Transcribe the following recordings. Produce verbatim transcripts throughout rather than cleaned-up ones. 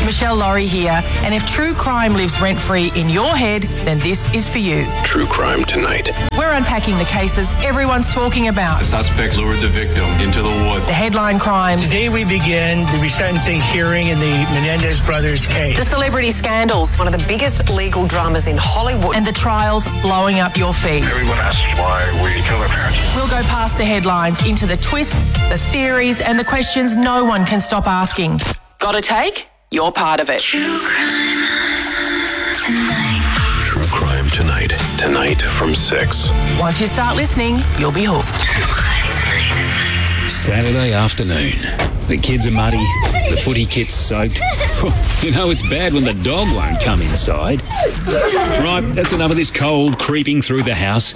Michelle Laurie here, and if true crime lives rent-free in your head, then this is for you. True Crime Tonight. We're unpacking the cases everyone's talking about. The suspect lured the victim into the woods. The headline crimes. Today we begin the resentencing hearing in the Menendez brothers case. The celebrity scandals. One of the biggest legal dramas in Hollywood. And the trials blowing up your feed. Everyone asks why we kill our parents. We'll go past the headlines into the twists, the theories, and the questions no one can stop asking. Got a take? You're part of it. True Crime Tonight. True Crime Tonight. Tonight from six. Once you start listening, you'll be hooked. True Crime Tonight. Saturday afternoon. The kids are muddy. The footy kit's soaked. You know it's bad when the dog won't come inside. Right, that's enough of this cold creeping through the house.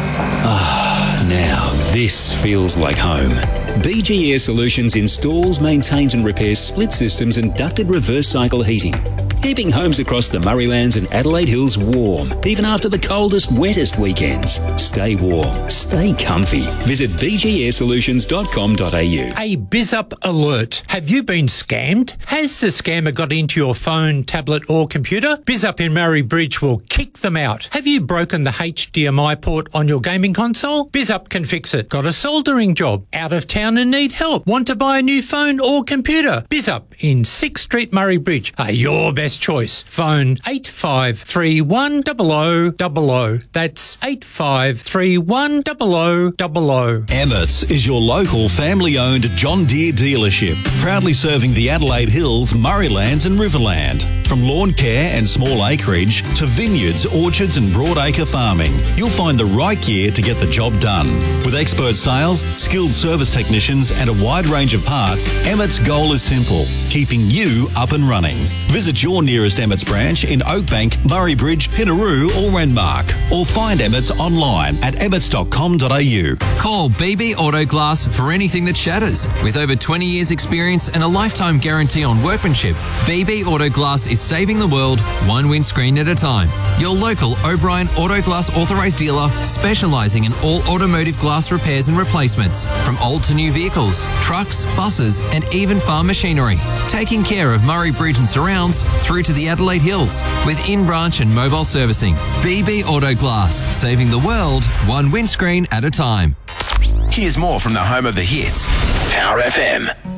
Ah, now this feels like home. B G Air Solutions installs, maintains and repairs split systems and ducted reverse cycle heating, keeping homes across the Murraylands and Adelaide Hills warm, even after the coldest, wettest weekends. Stay warm, stay comfy. Visit b g air solutions dot com dot a u. A BizUp alert. Have you been scammed? Has the scammer got into your phone, tablet or computer? BizUp in Murray Bridge will kick them out. Have you broken the H D M I port on your gaming console? BizUp can fix it. Got a soldering job? Out of town and need help? Want to buy a new phone or computer? BizUp in sixth Street, Murray Bridge are your best choice. Phone eight five three one zero zero zero zero. That's eight five three one zero zero zero zero. Emmett's is your local family-owned John Deere dealership, proudly serving the Adelaide Hills, Murraylands and Riverland. From lawn care and small acreage to vineyards, orchards and broadacre farming, you'll find the right gear to get the job done. With expert sales, skilled service technicians and a wide range of parts, Emmett's goal is simple: keeping you up and running. Visit your nearest Emmett's branch in Oakbank, Murray Bridge, Pinaroo or Renmark, or find Emmett's online at emmets dot com dot a u. Call B B Auto Glass for anything that shatters. With over twenty years experience and a lifetime guarantee on workmanship, B B Auto Glass is saving the world one windscreen at a time. Your local O'Brien Auto Glass authorised dealer, specialising in all automotive glass repairs and replacements, from old to new vehicles, trucks, buses and even farm machinery. Taking care of Murray Bridge and surrounds through to the Adelaide Hills with in-branch and mobile servicing. B B Auto Glass, saving the world one windscreen at a time. Here's more from the home of the hits, Power F M.